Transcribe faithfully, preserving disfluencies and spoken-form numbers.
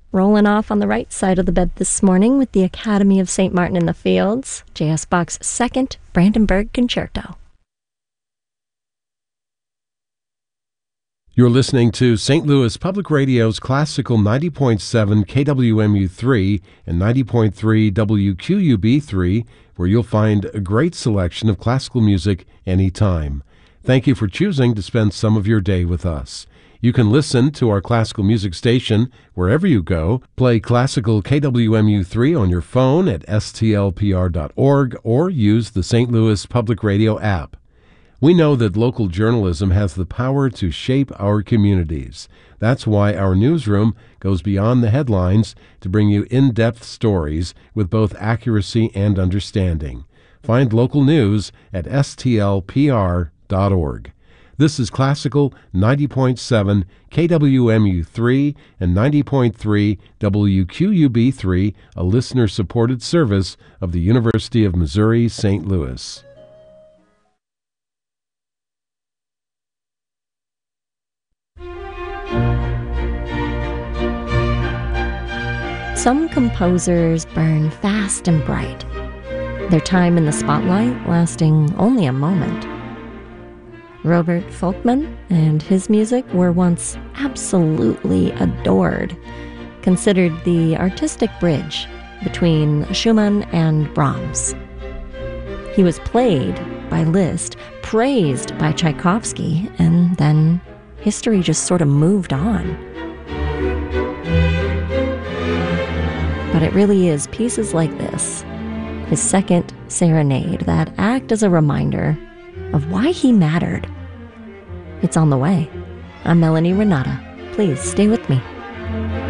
Rolling off on the right side of the bed this morning with the Academy of Saint Martin in the Fields, J S Bach's Second Brandenburg Concerto. You're listening to Saint Louis Public Radio's Classical ninety point seven K W M U three and ninety point three W Q U B three, where you'll find a great selection of classical music anytime. Thank you for choosing to spend some of your day with us. You can listen to our classical music station wherever you go. Play classical K W M U three on your phone at S T L P R dot org or use the Saint Louis Public Radio app. We know that local journalism has the power to shape our communities. That's why our newsroom goes beyond the headlines to bring you in-depth stories with both accuracy and understanding. Find local news at S T L P R dot org. This is Classical ninety point seven K W M U three and ninety point three W Q U B three, a listener-supported service of the University of Missouri Saint Louis. Some composers burn fast and bright, their time in the spotlight lasting only a moment. Robert Folkman and his music were once absolutely adored, considered the artistic bridge between Schumann and Brahms. He was played by Liszt, praised by Tchaikovsky, and then history just sort of moved on. But it really is pieces like this, his second serenade, that act as a reminder of why he mattered. It's on the way. I'm Melanie Renata. Please stay with me.